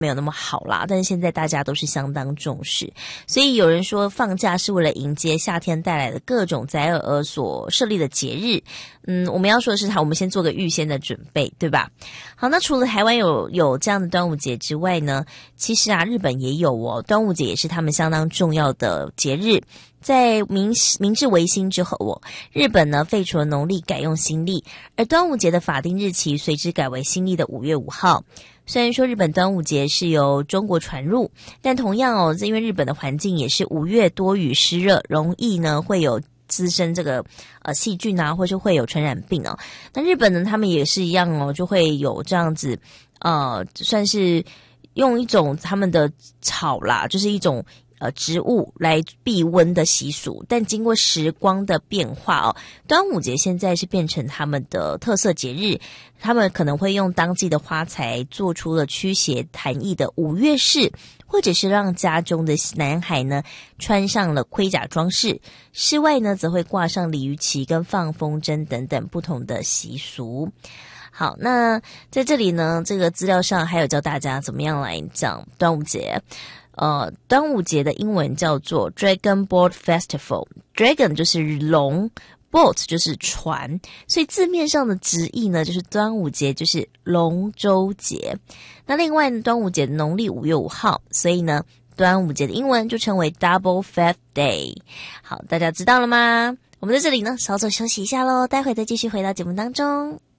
没有那么好啦，但是现在大家都是相当重视，所以有人说放假是为了迎接夏天带来的各种载尔而所设立的节日。我们要说的是我们先做个预先的准备，对吧？好，那除了台湾有这样的端午节之外呢，其实日本也有哦，端午节也是他们相当重要的节日。在明治维新之后日本呢废除了农历，改用新历，而端午节的法定日期随之改为新历的5月5号。虽然说日本端午节是由中国传入，但同样因为日本的环境也是5月多雨湿热，容易呢会有滋生这个细菌或是会有传染病那日本呢他们也是一样就会有这样子算是用一种他们的草啦，就是一种植物来避温的习俗，但经过时光的变化端午节现在是变成他们的特色节日，他们可能会用当季的花材做出了驱邪弹熨的五月饰，或者是让家中的男孩呢穿上了盔甲装饰，室外呢则会挂上鲤鱼旗跟放风筝等等不同的习俗。好，那在这里呢这个资料上还有教大家怎么样来讲端午节。端午节的英文叫做 Dragon Boat Festival， Dragon 就是龙， Boat 就是船，所以字面上的直译呢就是端午节就是龙舟节。那另外呢端午节的农历5月5号，所以呢端午节的英文就称为 Double Fat Day。 好，大家知道了吗？我们在这里呢稍作休息一下咯，待会再继续回到节目当中。